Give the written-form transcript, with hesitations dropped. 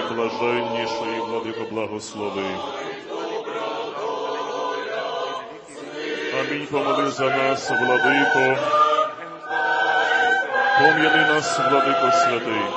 найблаженнішої, владико, благослови. Амінь, помоли за нас, владико. Пом'яни нас, владико святий.